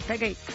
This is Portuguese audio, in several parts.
Pega aí.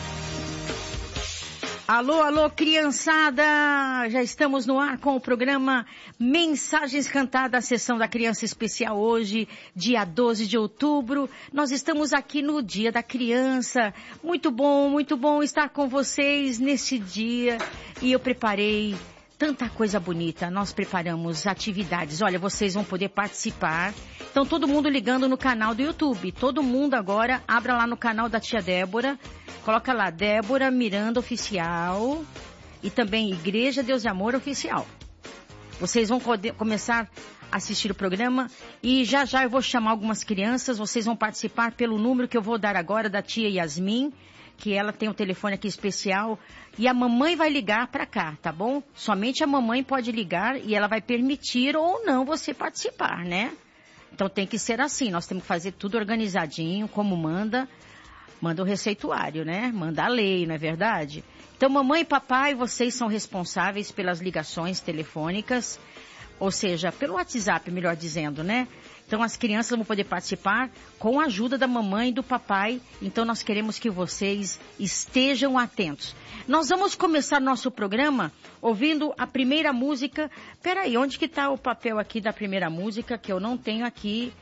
Alô, alô, criançada! Já estamos no ar com o programa Mensagens Cantadas, sessão da criança especial hoje, dia 12 de outubro. Nós estamos aqui no Dia da Criança. Muito bom estar com vocês nesse dia. E eu preparei tanta coisa bonita. Nós preparamos atividades. Olha, vocês vão poder participar. Então, todo mundo ligando no canal do YouTube. Todo mundo agora, abra lá no canal da tia Débora. Coloca lá, Débora Miranda Oficial e também Igreja Deus e Amor Oficial. Vocês vão começar a assistir o programa e já eu vou chamar algumas crianças. Vocês vão participar pelo número que eu vou dar agora da tia Yasmin, que ela tem um telefone aqui especial. E a mamãe vai ligar para cá, tá bom? Somente a mamãe pode ligar e ela vai permitir ou não você participar, né? Então tem que ser assim, nós temos que fazer tudo organizadinho, como manda o receituário, né? Manda a lei, não é verdade? Então, mamãe e papai, vocês são responsáveis pelas ligações telefônicas, ou seja, pelo WhatsApp, melhor dizendo, né? Então, as crianças vão poder participar com a ajuda da mamãe e do papai. Então, nós queremos que vocês estejam atentos. Nós vamos começar nosso programa ouvindo a primeira música. Peraí, onde que tá o papel aqui da primeira música que eu não tenho aqui?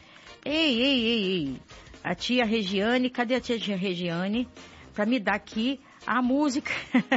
Ei. A tia Regiane, cadê a tia Regiane? Pra me dar aqui a música.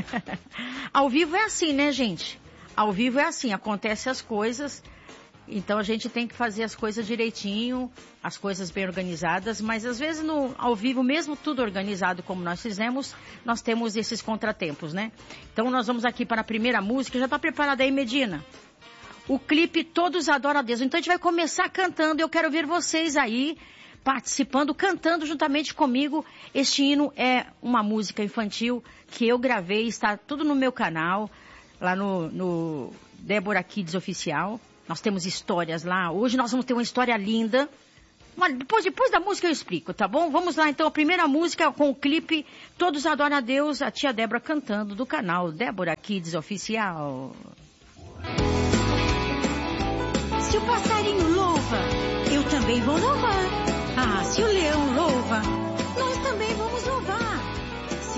Ao vivo é assim, né, gente? Ao vivo é assim, acontecem as coisas. Então a gente tem que fazer as coisas direitinho, as coisas bem organizadas. Mas às vezes ao vivo, mesmo tudo organizado como nós fizemos, nós temos esses contratempos, né? Então nós vamos aqui para a primeira música. Já tá preparada aí, Medina? O clipe Todos Adoram a Deus. Então a gente vai começar cantando. Eu quero ver vocês aí participando, cantando juntamente comigo. Este hino é uma música infantil que eu gravei, está tudo no meu canal, lá no Débora Kids Oficial. Nós temos histórias lá. Hoje nós vamos ter uma história linda. Mas depois da música eu explico, tá bom? Vamos lá então, a primeira música com o clipe Todos Adoram a Deus, a tia Débora cantando do canal Débora Kids Oficial. Se o passarinho louva, eu também vou louvar. Ah, se o leão louva, nós também vamos louvar.